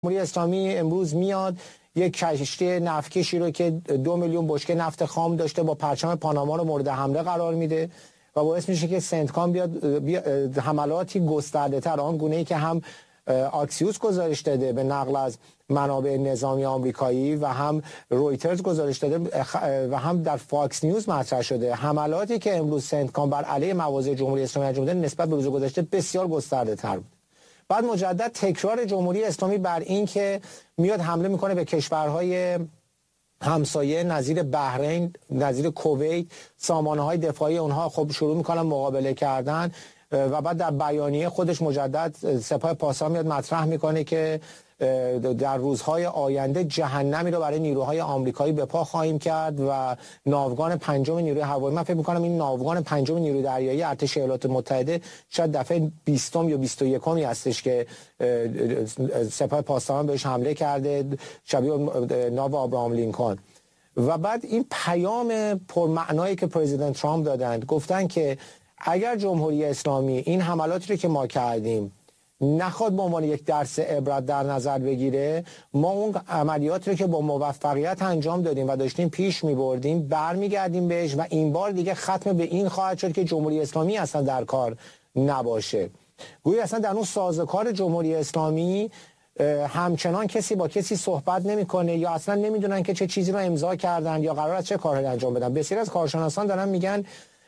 جمهوری اسلامی امروز میاد یک کشتی نفتکشی رو که 2 میلیون بشکه نفت خام داشته با پرچم پاناما رو مورد حمله قرار میده و باعث میشه که سنتکام بیاد حملاتی گسترده‌تر آن گونه‌ای که هم آکسیوس گزارش داده به نقل از منابع نظامی آمریکایی و هم رویترز گزارش داده و هم در فاکس نیوز مطرح شده، حملاتی که امروز سنتکام بر علیه مواضع جمهوری اسلامی انجام داده نسبت به روز گذشته بسیار گسترده‌تر بود. بعد مجدد تکرار جمهوری اسلامی بر این که میاد حمله میکنه به کشورهای همسایه نظیر بحرین، نظیر کویت، سامانه‌های دفاعی اونها خب شروع میکنن مقابله کردن و بعد در بیانیه خودش مجدد سپاه پاسداران میاد مطرح میکنه که در روزهای آینده جهنمی رو برای نیروهای آمریکایی به پا خواهیم کرد و ناوگان پنجم نیروی هوایی، من فکر میکنم این ناوگان پنجم نیروی دریایی ارتش ایالات متحده شاید دفعه 20 یا 21 هستش که سپاه پاسداران بهش حمله کرده، شبیه ناو آبراهام لینکلن. و بعد این پیام پرمعنایی که پرزیدنت ترامپ دادند، گفتن که اگر جمهوری اسلامی این حملاتی رو که ما کردیم نخواد به عنوان یک درس عبرت در نظر بگیره، ما اون عملیات رو که با موفقیت انجام دادیم و داشتیم پیش می‌بردیم برمیگردیم بهش و این بار دیگه ختم به این خواهد شد که جمهوری اسلامی اصلا در کار نباشه. گویی اصلا در اون سازوکار جمهوری اسلامی همچنان کسی با کسی صحبت نمیکنه یا اصلا نمیدونن که چه چیزی رو امضا کردن یا قرار است چه کاری انجام بدن. بسیاری از کارشناسان دارن میگن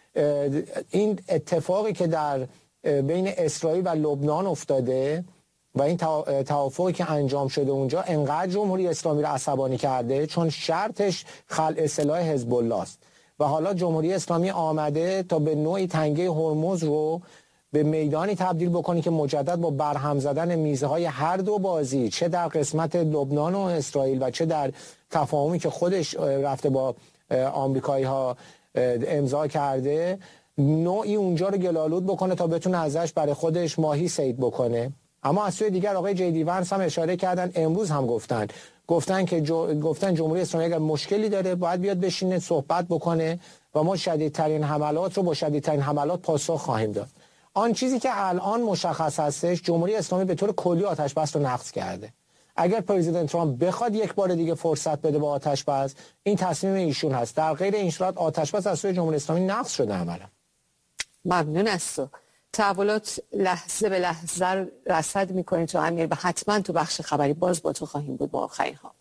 این اتفاقی که در بین اسرائیل و لبنان افتاده و این توافقی که انجام شده اونجا انقدر جمهوری اسلامی رو عصبانی کرده چون شرطش خلع سلاح حزب الله است و حالا جمهوری اسلامی آمده تا به نوعی تنگه هرمز رو به میدانی تبدیل بکنه که مجدد با برهم زدن میزهای هر دو بازی، چه در قسمت لبنان و اسرائیل و چه در تفاهمی که خودش رفته با آمریکایی ها امضا کرده، نوعی اونجا رو گلالود بکنه تا بتونه ازش برای خودش ماهی صید بکنه. اما از سوی دیگر آقای جیدی ونس هم اشاره کردن، امروز هم گفتن که جمهوری اسلامی اگر مشکلی داره باید بیاد بشینه صحبت بکنه و ما شدیدترین حملات رو با شدیدترین حملات پاسخ خواهیم داد. آن چیزی که الان مشخص هستش، جمهوری اسلامی به طور کلی آتش بس رو نقض کرده. اگر پرزیدنت ترامپ بخواد یک بار دیگه فرصت بده با آتش بس، این تصمیم ایشون هست. در غیر این صورت آتش بس از سوی جمهوری اسلامی نقض شده عملا. ممنون از تو. تحولات لحظه به لحظه رصد میکنید تو امیر و حتما تو بخش خبری باز با تو خواهیم بود با آخرین ها.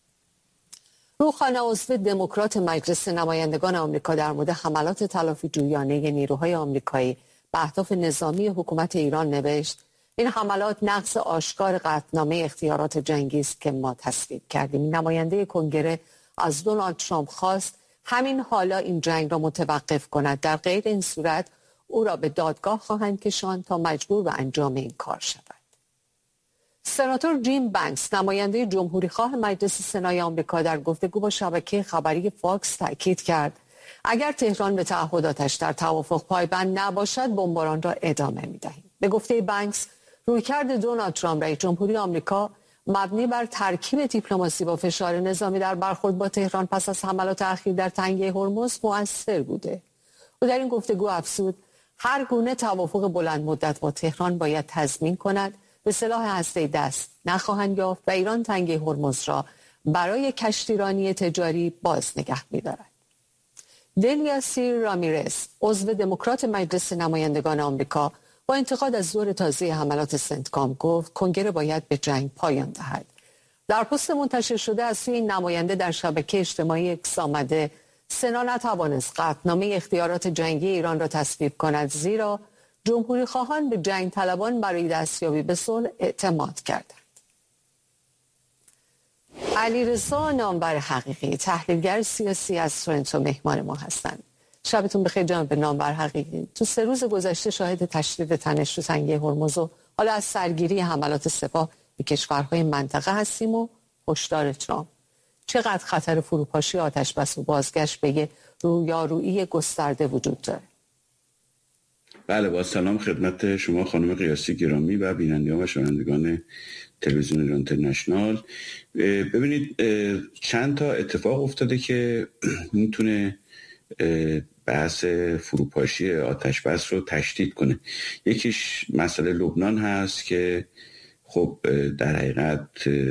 روحانی عضو دموکرات مجلس نمایندگان آمریکا در مورد حملات تلافی جویانه نیروهای آمریکایی به اهداف نظامی حکومت ایران نوشت: این حملات نقض آشکار قطعنامه اختیارات جنگی است که ما تصویب کردیم. نماینده کنگره از دونالد ترامپ خواست همین حالا این جنگ را متوقف کند، در غیر این صورت او را به دادگاه خواهند کشاند تا مجبور به انجام این کار شود. سناتور جیم بانکس، نماینده جمهوریخواه مجلس سنای آمریکا، در گفتگو با شبکه خبری فاکس تاکید کرد اگر تهران به تعهداتش در توافق پایبند نباشد بمباران را ادامه می‌دهیم. به گفته بانکس، رویکرد دونالد ترامپ رئیس جمهوری آمریکا مبنی بر ترکیب دیپلماسی با فشار نظامی در برخورد با تهران پس از حملات اخیر در تنگه هرمز مؤثر بوده. او در این گفتگو افزود هر گونه توافق بلند مدت با تهران باید تضمین کند به سلاح هسته‌ای دست نخواهند یافت و ایران تنگه هرمز را برای کشتیرانی تجاری باز نگه می‌دارد. دلیاسی رامیرز، عضو دموکرات مجلس نمایندگان آمریکا، با انتقاد از دور تازه حملات سنتکام گفت کنگره باید به جنگ پایان دهد. در پست منتشر شده از سوی این نماینده در شبکه اجتماعی اکس آمده سنا نتوانست قطعنامه اختیارات جنگی ایران را تصویب کند، زیرا جمهوری خواهان به جنگ طلبان برای دستیابی به صلح اعتماد کردند. علیرضا نامور حقیقی، تحلیلگر سیاسی از تورنتو مهمان ما هستند. شبتون بخیر جناب نامور حقیقی. تو 3 روز گذشته شاهد تشدید تنش تو تنگه هرمز و حالا از سرگیری حملات سپاه به کشورهای منطقه هستیم و هشدار ترامپ. چقدر خطر فروپاشی آتش بس و بازگشت به رویارویی گسترده وجود داره؟ بله، با سلام خدمت شما خانم قیاسی گرامی و بینندگان و شنوندگان تلویزیون ایران اینترنشنال. ببینید چند تا اتفاق افتاده که میتونه بحث فروپاشی آتش بس رو تشدید کنه. یکیش مسئله لبنان هست که خب در حقیقت